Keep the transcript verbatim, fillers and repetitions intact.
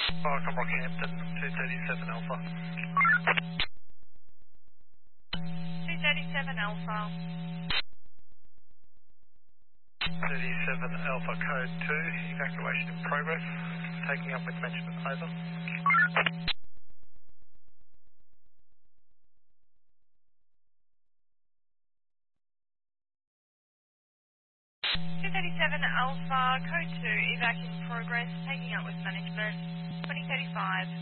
Welcome Rockhampton, two thirty-seven Alpha. two thirty-seven Alpha. thirty-seven Alpha code two, evacuation in progress. Taking up with management, over. two thirty-seven Alpha, code two, evac in progress, taking up with management, twenty thirty-five.